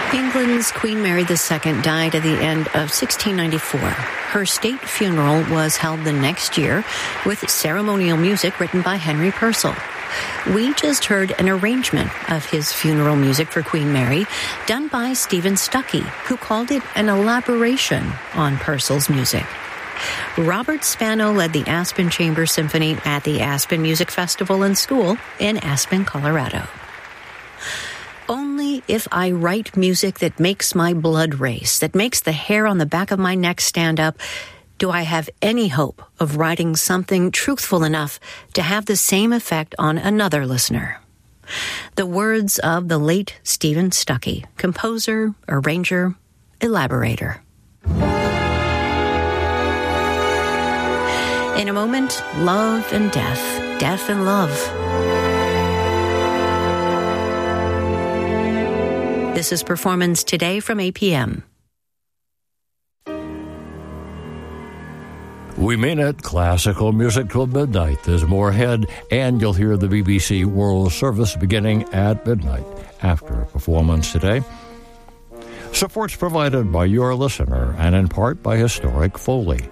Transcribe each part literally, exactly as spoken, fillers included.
England's Queen Mary the Second died at the end of sixteen ninety-four. Her state funeral was held the next year with ceremonial music written by Henry Purcell. We just heard an arrangement of his funeral music for Queen Mary done by Stephen Stuckey, who called it an elaboration on Purcell's music. Robert Spano led the Aspen Chamber Symphony at the Aspen Music Festival and School in Aspen, Colorado. Only if I write music that makes my blood race, that makes the hair on the back of my neck stand up, do I have any hope of writing something truthful enough to have the same effect on another listener. The words of the late Stephen Stuckey, composer, arranger, elaborator. In a moment, love and death, death and love. This is Performance Today from A P M. We mean it. Classical music till midnight. There's more ahead, and you'll hear the B B C World Service beginning at midnight after Performance Today. Support's provided by your listener and in part by Historic Foley.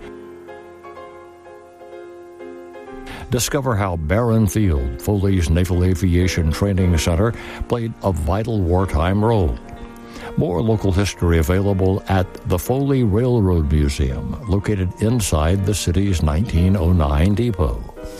Discover how Barron Field, Foley's Naval Aviation Training Center, played a vital wartime role. More local history available at the Foley Railroad Museum, located inside the city's nineteen oh nine depot.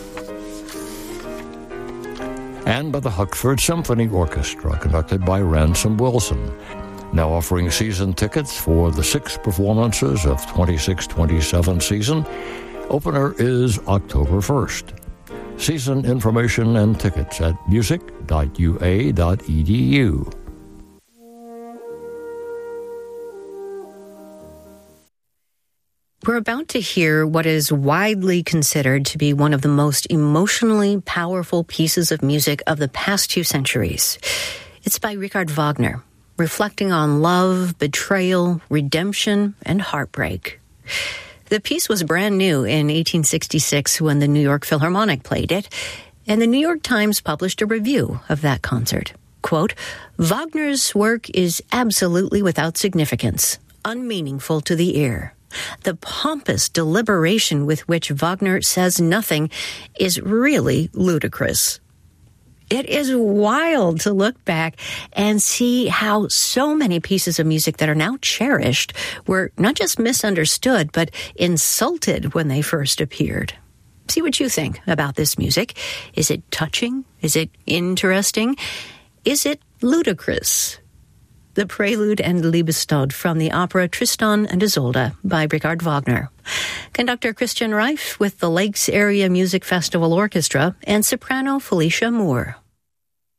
And by the Huckford Symphony Orchestra, conducted by Ransom Wilson, now offering season tickets for the six performances of twenty-six twenty-seven season. Opener is October first. Season information and tickets at music dot u a dot e d u. We're about to hear what is widely considered to be one of the most emotionally powerful pieces of music of the past two centuries. It's by Richard Wagner, reflecting on love, betrayal, redemption, and heartbreak. The piece was brand new in eighteen sixty-six when the New York Philharmonic played it, and the New York Times published a review of that concert. Quote, Wagner's work is absolutely without significance, unmeaningful to the ear. The pompous deliberation with which Wagner says nothing is really ludicrous. It is wild to look back and see how so many pieces of music that are now cherished were not just misunderstood, but insulted when they first appeared. See what you think about this music. Is it touching? Is it interesting? Is it ludicrous? The Prelude and Liebestod from the opera Tristan and Isolde by Richard Wagner. Conductor Christian Reif with the Lakes Area Music Festival Orchestra and soprano Felicia Moore.